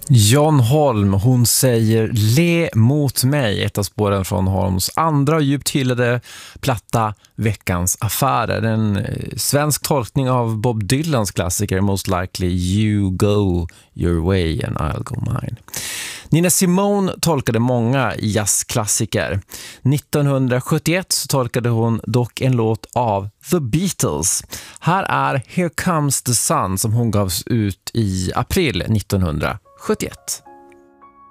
John Holm, hon säger le mot mig, ett av spåren från Holms andra och djupt hyllade platta Veckans affärer. En svensk tolkning av Bob Dylans klassiker Most Likely You Go Your Way and I'll Go Mine. Nina Simone tolkade många jazzklassiker. 1971 så tolkade hon dock en låt av The Beatles. Här är Here Comes the Sun som hon gavs ut i april 1971.